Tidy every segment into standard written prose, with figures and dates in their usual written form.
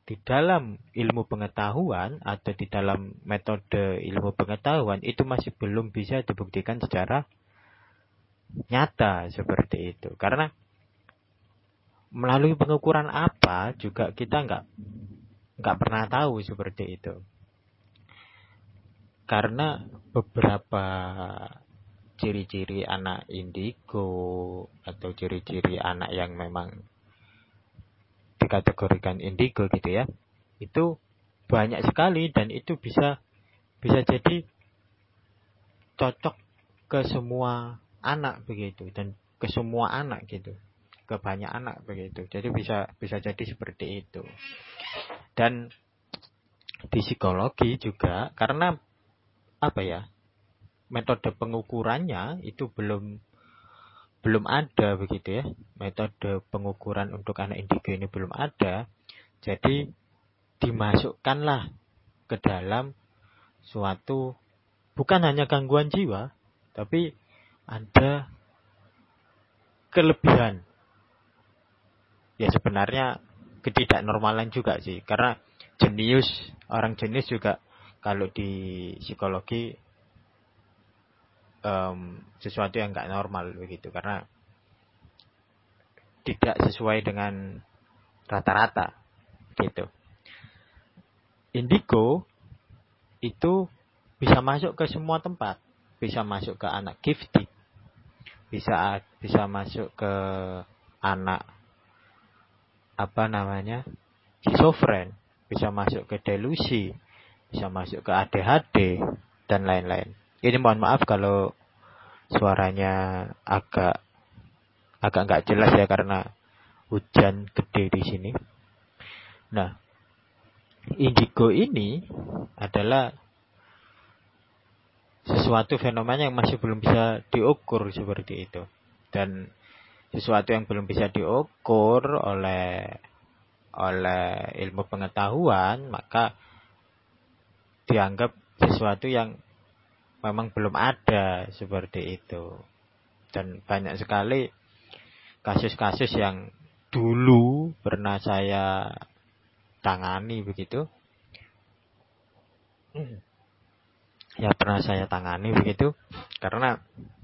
di dalam ilmu pengetahuan atau di dalam metode ilmu pengetahuan itu masih belum bisa dibuktikan secara nyata seperti itu. Karena melalui pengukuran apa juga kita nggak pernah tahu seperti itu. Karena beberapa ciri-ciri anak indigo atau ciri-ciri anak yang memang dikategorikan indigo gitu ya, itu banyak sekali dan itu bisa jadi cocok ke semua anak begitu dan ke semua anak gitu, ke banyak anak begitu. Jadi bisa jadi seperti itu. Dan di psikologi juga karena metode pengukurannya itu belum ada begitu ya. Metode pengukuran untuk anak indigo ini belum ada. Jadi dimasukkanlah ke dalam suatu bukan hanya gangguan jiwa, tapi ada kelebihan. Ya sebenarnya ketidaknormalan juga sih. Karena orang jenius juga kalau di psikologi sesuatu yang nggak normal begitu, karena tidak sesuai dengan rata-rata gitu. Indigo itu bisa masuk ke semua tempat, bisa masuk ke anak gifted, bisa masuk ke anak schizofren, bisa masuk ke delusi, bisa masuk ke ADHD dan lain-lain. Ini mohon maaf kalau suaranya agak nggak jelas ya karena hujan gede di sini. Nah, indigo ini adalah sesuatu fenomena yang masih belum bisa diukur seperti itu. Dan sesuatu yang belum bisa diukur oleh ilmu pengetahuan, maka dianggap sesuatu yang memang belum ada seperti itu. Dan banyak sekali kasus-kasus yang dulu pernah saya tangani begitu. Karena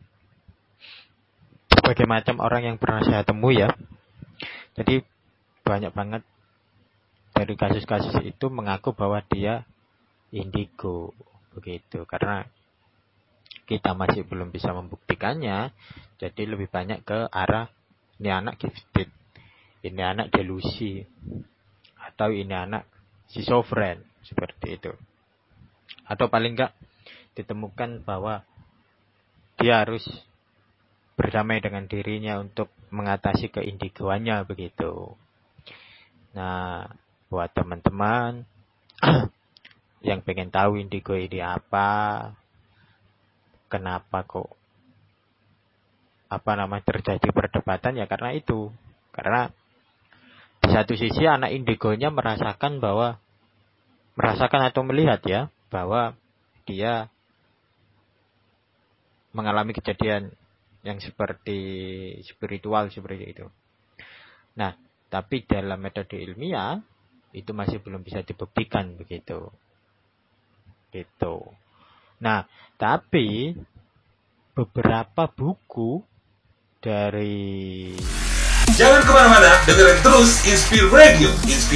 berbagai macam orang yang pernah saya temui ya. Jadi banyak banget dari kasus-kasus itu mengaku bahwa dia indigo begitu. Karena kita masih belum bisa membuktikannya, jadi lebih banyak ke arah ini anak gifted, ini anak delusi, atau ini anak schizofren seperti itu. Atau paling enggak ditemukan bahwa dia harus berdamai dengan dirinya untuk mengatasi keindigoannya begitu. Nah, buat teman-teman yang pengen tahu indigo ini apa, kenapa kok terjadi perdebatan, ya karena itu. Karena di satu sisi anak indigonya merasakan atau melihat ya bahwa dia mengalami kejadian yang seperti spiritual seperti itu. Nah, tapi dalam metode ilmiah itu masih belum bisa dibuktikan begitu. Gitu. Nah, tapi beberapa buku dari... Jangan kemana-mana, dengerin terus Inspire Radio.